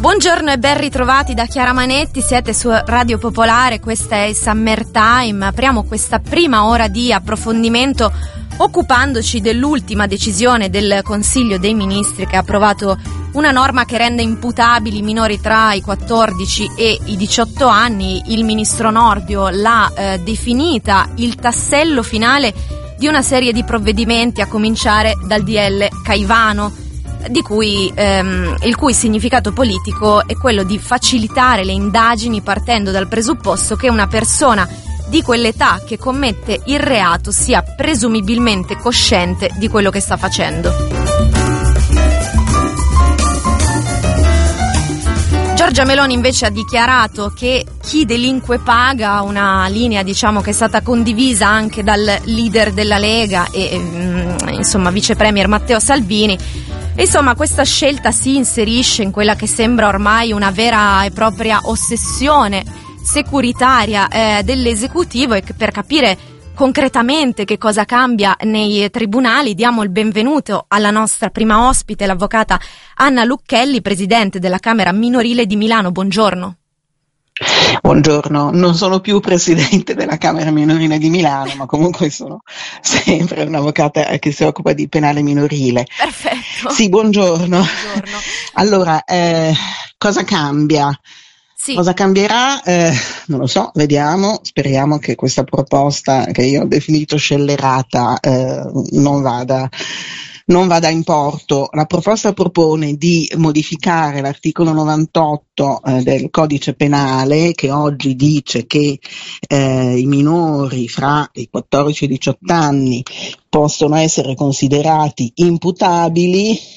Buongiorno e ben ritrovati da Chiara Manetti, siete su Radio Popolare, questa è Summer Time. Apriamo questa prima ora di approfondimento occupandoci dell'ultima decisione del Consiglio dei Ministri che ha approvato una norma che rende imputabili i minori tra i 14 e i 18 anni. Il ministro Nordio l'ha definita il tassello finale di una serie di provvedimenti, a cominciare dal DL Caivano, il cui significato politico è quello di facilitare le indagini partendo dal presupposto che una persona di quell'età che commette il reato sia presumibilmente cosciente di quello che sta facendo. Giorgia Meloni invece ha dichiarato che chi delinque paga, una linea che è stata condivisa anche dal leader della Lega e vice premier Matteo Salvini. Questa scelta si inserisce in quella che sembra ormai una vera e propria ossessione securitaria dell'esecutivo, e per capire concretamente che cosa cambia nei tribunali diamo il benvenuto alla nostra prima ospite, l'avvocata Anna Lucchelli, presidente della Camera Minorile di Milano. Buongiorno. Buongiorno, non sono più presidente della Camera Minorile di Milano, ma comunque sono sempre un'avvocata che si occupa di penale minorile. Perfetto. Sì, buongiorno. Allora, cosa cambia? Sì. Cosa cambierà? Non lo so, vediamo, speriamo che questa proposta che io ho definito scellerata non vada in porto. La proposta propone di modificare l'articolo 98 del codice penale, che oggi dice che i minori fra i 14 e i 18 anni possono essere considerati imputabili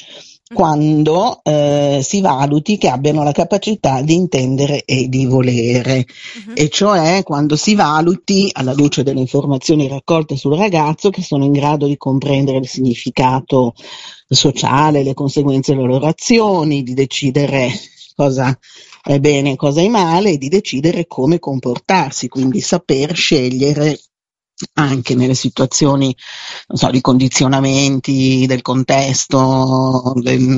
quando si valuti che abbiano la capacità di intendere e di volere, e cioè quando si valuti, alla luce delle informazioni raccolte sul ragazzo, che sono in grado di comprendere il significato sociale, le conseguenze delle loro azioni, di decidere cosa è bene e cosa è male, e di decidere come comportarsi, quindi saper scegliere anche nelle situazioni, di condizionamenti del contesto,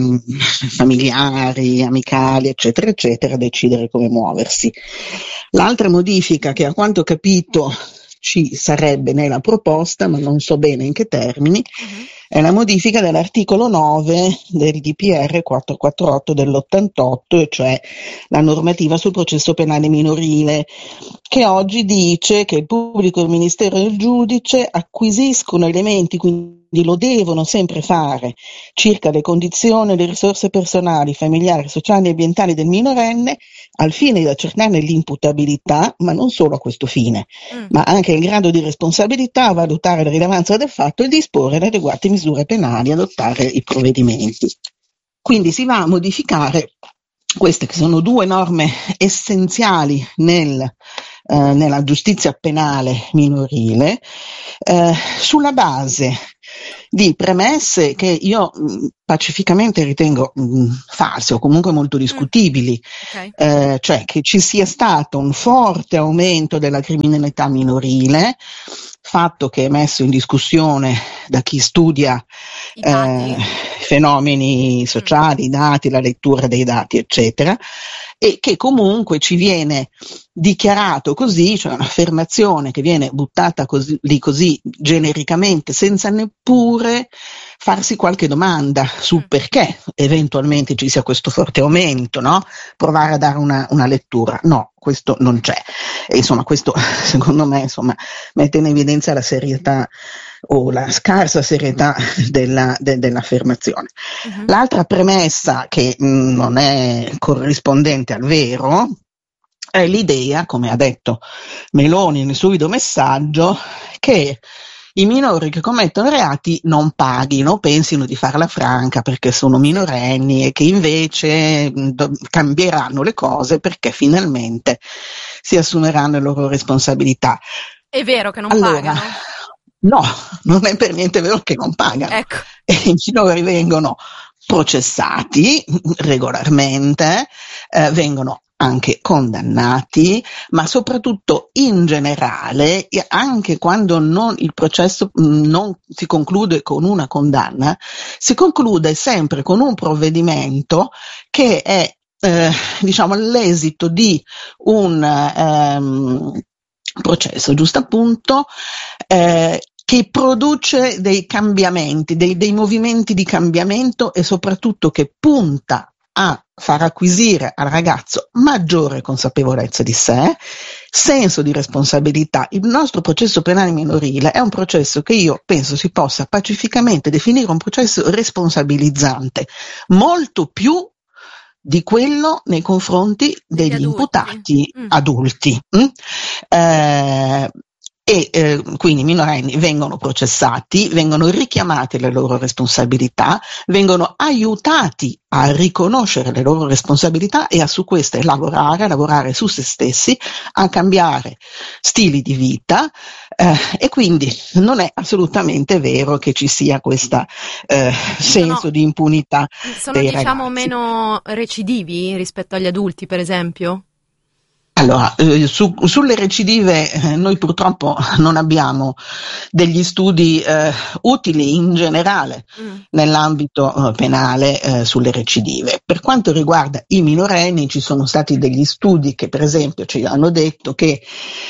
familiari, amicali, eccetera, eccetera, decidere come muoversi. L'altra modifica, che a quanto ho capito ci sarebbe nella proposta, ma non so bene in che termini, è la modifica dell'articolo 9 del DPR 448 dell'88, e cioè la normativa sul processo penale minorile, che oggi dice che il pubblico, il ministero e il giudice acquisiscono elementi, quindi lo devono sempre fare, circa le condizioni e le risorse personali, familiari, sociali e ambientali del minorenne, al fine di accertarne l'imputabilità, ma non solo a questo fine, ma anche il grado di responsabilità, valutare la rilevanza del fatto e disporre le adeguate misure penali, adottare i provvedimenti. Quindi si va a modificare queste, che sono due norme essenziali nella giustizia penale minorile, sulla base di premesse che io pacificamente ritengo false o comunque molto discutibili, cioè che ci sia stato un forte aumento della criminalità minorile, fatto che è messo in discussione da chi studia fenomeni sociali, i dati, la lettura dei dati, eccetera, e che comunque ci viene dichiarato così, cioè un'affermazione che viene buttata così genericamente, senza neppure farsi qualche domanda sul perché eventualmente ci sia questo forte aumento, no? Provare a dare una lettura. No, questo non c'è. E questo secondo me mette in evidenza la serietà o la scarsa serietà dell'affermazione. L'altra premessa, che non è corrispondente al vero, è l'idea, come ha detto Meloni nel suo videomessaggio, che i minori che commettono reati non paghino, pensino di farla franca perché sono minorenni, e che invece cambieranno le cose perché finalmente si assumeranno le loro responsabilità. È vero che non pagano? No, non è per niente vero che non pagano. Ecco. E i minori vengono processati regolarmente, vengono anche condannati, ma soprattutto in generale, anche quando il processo non si conclude con una condanna, si conclude sempre con un provvedimento che è diciamo, l'esito di un processo, giusto appunto, che produce dei cambiamenti, dei movimenti di cambiamento e soprattutto che punta a far acquisire al ragazzo maggiore consapevolezza di sé, senso di responsabilità. Il nostro processo penale minorile è un processo che io penso si possa pacificamente definire un processo responsabilizzante, molto più di quello nei confronti degli imputati adulti. Quindi i minorenni vengono processati, vengono richiamate le loro responsabilità, vengono aiutati a riconoscere le loro responsabilità e a su queste lavorare su se stessi, a cambiare stili di vita, e quindi non è assolutamente vero che ci sia questo senso di impunità dei diciamo ragazzi. Meno recidivi rispetto agli adulti, per esempio? Allora, sulle recidive noi purtroppo non abbiamo degli studi utili in generale nell'ambito penale sulle recidive. Per quanto riguarda i minorenni, ci sono stati degli studi che per esempio ci hanno detto che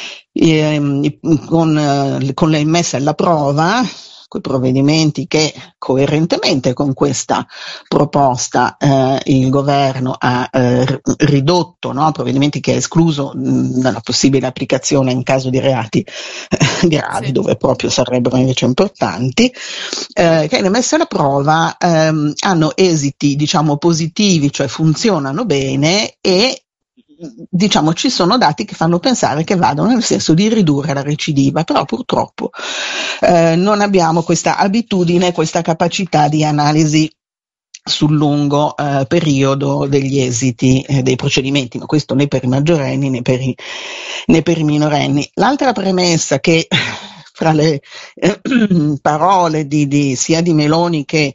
con le messe alla prova, quei provvedimenti che coerentemente con questa proposta il governo ha ridotto, no? Provvedimenti che ha escluso dalla possibile applicazione in caso di reati gravi, sì, dove proprio sarebbero invece importanti, che le messe alla prova hanno esiti, diciamo, positivi, cioè funzionano bene e diciamo ci sono dati che fanno pensare che vadano nel senso di ridurre la recidiva, però purtroppo non abbiamo questa abitudine, questa capacità di analisi sul lungo periodo degli esiti dei procedimenti, ma questo né per i maggiorenni né per i minorenni. L'altra premessa che fra le parole sia di Meloni che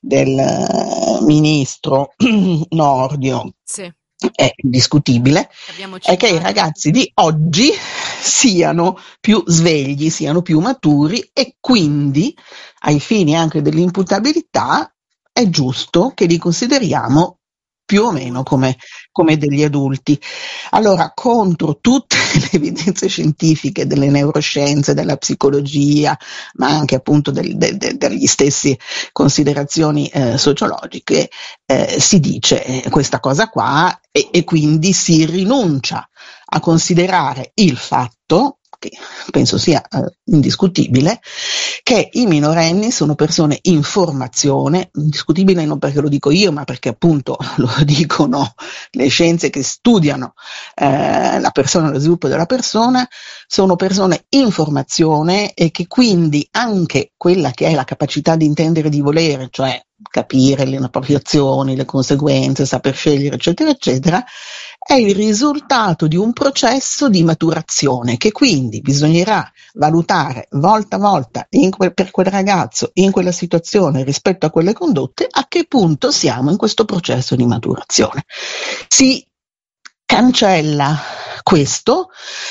del ministro Nordio, sì, è discutibile, è che i ragazzi di oggi siano più svegli, siano più maturi e quindi ai fini anche dell'imputabilità è giusto che li consideriamo più o meno come degli adulti. Allora, contro tutte le evidenze scientifiche delle neuroscienze, della psicologia, ma anche appunto degli stessi considerazioni sociologiche, si dice questa cosa qua e quindi si rinuncia a considerare il fatto, che penso sia indiscutibile, che i minorenni sono persone in formazione, indiscutibile non perché lo dico io, ma perché appunto lo dicono le scienze che studiano la persona, lo sviluppo della persona, sono persone in formazione e che quindi anche quella che è la capacità di intendere e di volere, cioè capire le proprie azioni, le conseguenze, saper scegliere, eccetera, eccetera, è il risultato di un processo di maturazione che quindi bisognerà valutare volta a volta per quel ragazzo, in quella situazione, rispetto a quelle condotte, a che punto siamo in questo processo di maturazione. Si cancella questo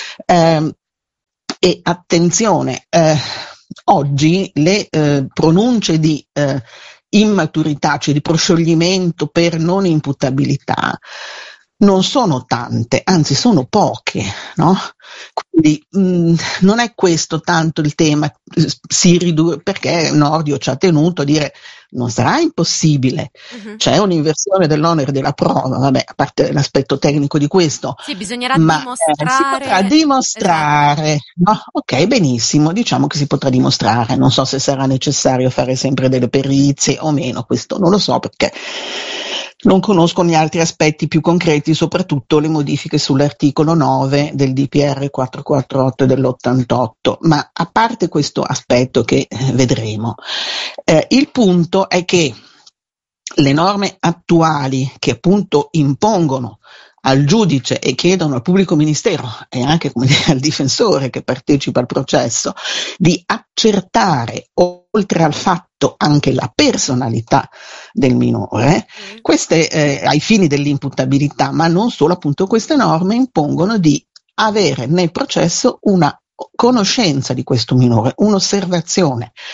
e attenzione, oggi le pronunce di immaturità, cioè di proscioglimento per non imputabilità, non sono tante, anzi sono poche, no? Quindi non è questo tanto il tema, perché Nordio ci ha tenuto a dire non sarà impossibile, c'è un'inversione dell'onere della prova, vabbè, a parte l'aspetto tecnico di questo, sì, bisognerà dimostrare, si potrà dimostrare, esatto. No? Ok, benissimo, diciamo che si potrà dimostrare, non so se sarà necessario fare sempre delle perizie o meno, questo non lo so perché non conosco gli altri aspetti più concreti, soprattutto le modifiche sull'articolo 9 del DPR 448 dell'88, ma a parte questo aspetto che vedremo, il punto è che le norme attuali che appunto impongono al giudice e chiedono al pubblico ministero e anche come dire, al difensore che partecipa al processo di accertare oltre al fatto anche la personalità del minore, queste ai fini dell'imputabilità, ma non solo, appunto queste norme impongono di avere nel processo una conoscenza di questo minore, un'osservazione,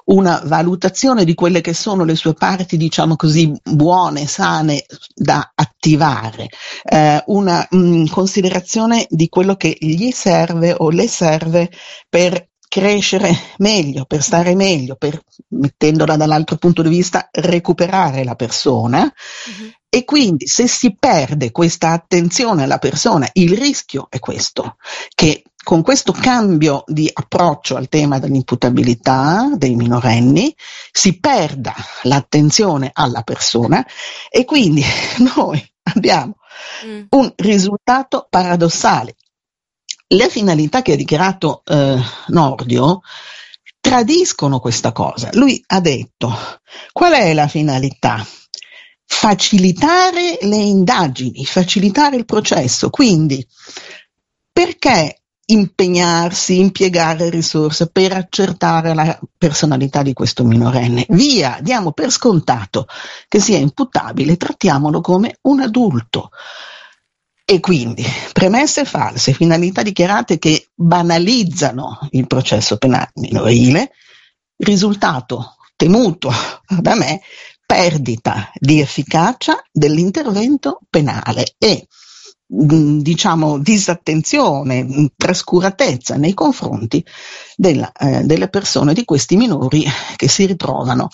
una valutazione di quelle che sono le sue parti, diciamo così, buone, sane da attivare, una considerazione di quello che gli serve o le serve per crescere meglio, per stare meglio, per, mettendola dall'altro punto di vista, recuperare la persona. Uh-huh. E quindi se si perde questa attenzione alla persona, il rischio è questo, che con questo cambio di approccio al tema dell'imputabilità dei minorenni si perda l'attenzione alla persona e quindi noi abbiamo un risultato paradossale. Le finalità che ha dichiarato Nordio tradiscono questa cosa. Lui ha detto: qual è la finalità? Facilitare le indagini, facilitare il processo. Quindi perché impiegare risorse per accertare la personalità di questo minorenne? Via, diamo per scontato che sia imputabile, trattiamolo come un adulto. E quindi premesse false, finalità dichiarate che banalizzano il processo penale minorile, risultato temuto da me, perdita di efficacia dell'intervento penale e diciamo disattenzione, trascuratezza nei confronti delle persone, di questi minori che si ritrovano,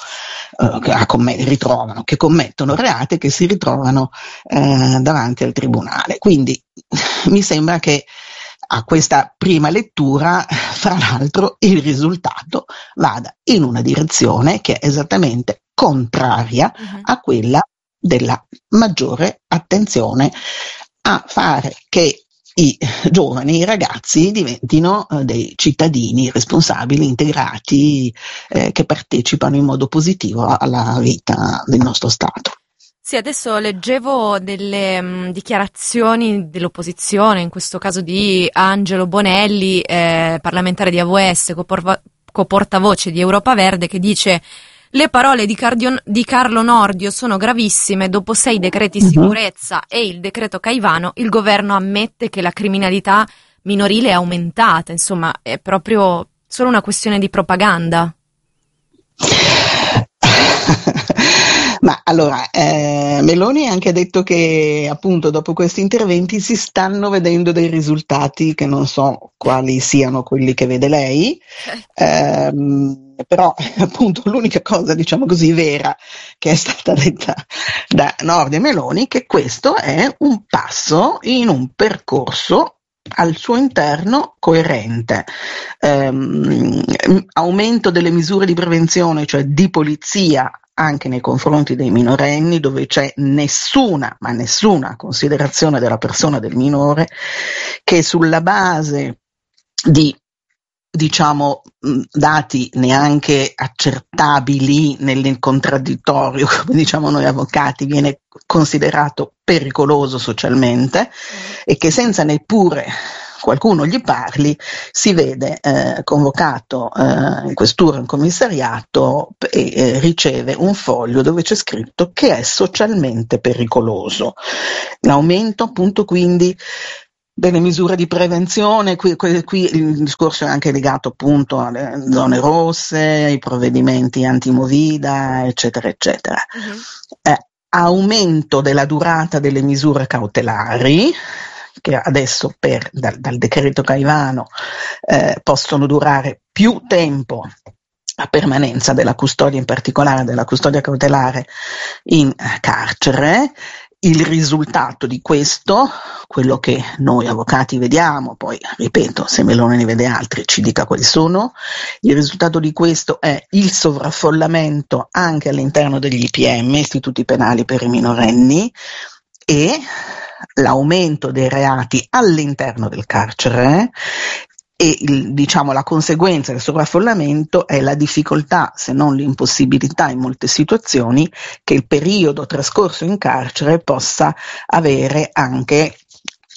che commettono reati, che si ritrovano davanti al tribunale. Quindi mi sembra che a questa prima lettura, fra l'altro, il risultato vada in una direzione che è esattamente contraria a quella della maggiore attenzione a fare che i giovani, i ragazzi diventino dei cittadini responsabili, integrati, che partecipano in modo positivo alla vita del nostro Stato. Sì, adesso leggevo delle dichiarazioni dell'opposizione, in questo caso di Angelo Bonelli, parlamentare di AVS, coportavoce di Europa Verde, che dice: le parole di Carlo Nordio sono gravissime. Dopo 6 decreti sicurezza e il decreto Caivano, il governo ammette che la criminalità minorile è aumentata. Insomma, è proprio solo una questione di propaganda. Ma allora, Meloni ha anche detto che appunto dopo questi interventi si stanno vedendo dei risultati che non so quali siano quelli che vede lei, però appunto l'unica cosa, diciamo così, vera che è stata detta da Nordio e Meloni, che questo è un passo in un percorso al suo interno coerente, aumento delle misure di prevenzione, cioè di polizia anche nei confronti dei minorenni, dove c'è nessuna considerazione della persona del minore, che sulla base di, diciamo, dati neanche accertabili nel contraddittorio, come diciamo noi avvocati, viene considerato pericoloso socialmente, e che senza neppure qualcuno gli parli si vede convocato in questura, in commissariato, e riceve un foglio dove c'è scritto che è socialmente pericoloso. L'aumento appunto quindi delle misure di prevenzione, qui il discorso è anche legato appunto alle zone rosse, ai provvedimenti antimovida, eccetera, eccetera. Aumento della durata delle misure cautelari, che adesso dal decreto Caivano possono durare più tempo a permanenza della custodia, in particolare della custodia cautelare in carcere. Il risultato di questo, quello che noi avvocati vediamo, poi ripeto, se Meloni ne vede altri ci dica quali sono, il risultato di questo è il sovraffollamento anche all'interno degli IPM, istituti penali per i minorenni, e l'aumento dei reati all'interno del carcere. E diciamo la conseguenza del sovraffollamento è la difficoltà, se non l'impossibilità in molte situazioni, che il periodo trascorso in carcere possa avere anche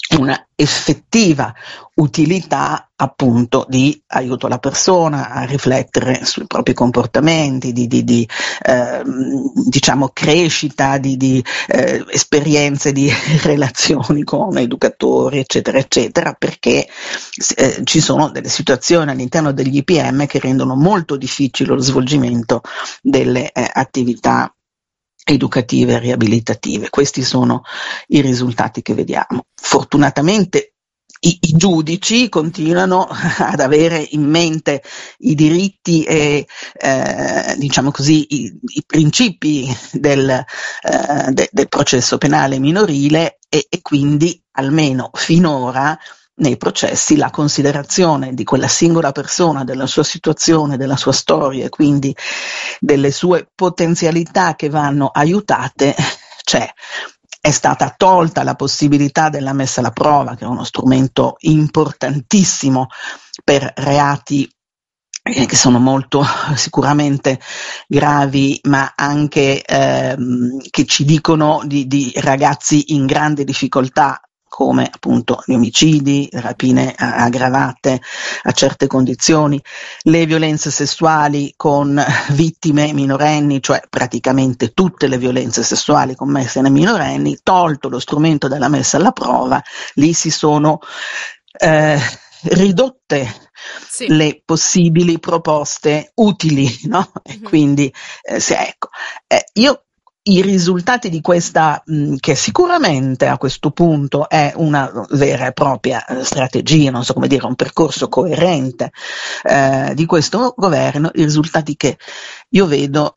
una effettiva utilità appunto di aiuto alla persona a riflettere sui propri comportamenti, di diciamo crescita, di esperienze di relazioni con educatori, eccetera, eccetera, perché ci sono delle situazioni all'interno degli IPM che rendono molto difficile lo svolgimento delle attività educative e riabilitative. Questi sono i risultati che vediamo. Fortunatamente i giudici continuano ad avere in mente i diritti e diciamo così i principi del processo penale minorile e quindi almeno finora nei processi la considerazione di quella singola persona, della sua situazione, della sua storia e quindi delle sue potenzialità che vanno aiutate c'è. È stata tolta la possibilità della messa alla prova, che è uno strumento importantissimo per reati che sono molto sicuramente gravi, ma anche che ci dicono di ragazzi in grande difficoltà, come appunto gli omicidi, rapine aggravate a certe condizioni, le violenze sessuali con vittime minorenni, cioè praticamente tutte le violenze sessuali commesse nei minorenni. Tolto lo strumento della messa alla prova, lì si sono ridotte le possibili proposte utili, no? E quindi ecco, io i risultati di questa, che sicuramente a questo punto è una vera e propria strategia, non so come dire, un percorso coerente di questo governo, i risultati che io vedo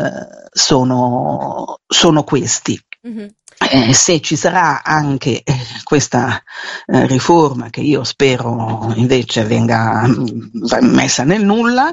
sono questi. Se ci sarà anche questa riforma che io spero invece venga messa nel nulla,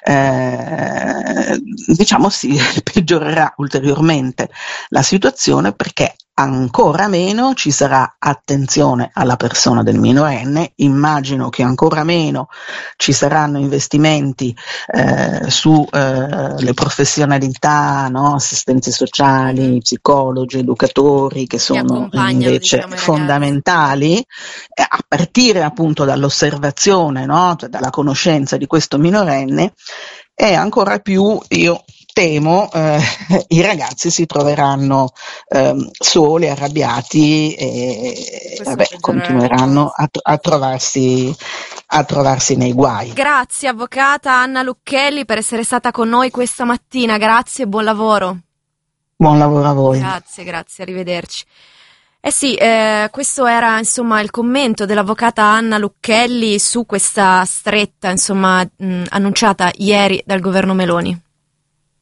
diciamo si peggiorerà ulteriormente la situazione, perché ancora meno ci sarà attenzione alla persona del minorenne. Immagino che ancora meno ci saranno investimenti su le professionalità, no? Assistenti sociali, psicologi, educatori, che sono invece fondamentali, a partire appunto dall'osservazione, no? Cioè dalla conoscenza di questo minorenne, e ancora più io temo i ragazzi si troveranno soli, arrabbiati e continueranno a trovarsi nei guai. Grazie avvocata Anna Lucchelli per essere stata con noi questa mattina, grazie e buon lavoro. Buon lavoro a voi. Grazie, arrivederci. Sì, questo era insomma il commento dell'avvocata Anna Lucchelli su questa stretta insomma annunciata ieri dal governo Meloni.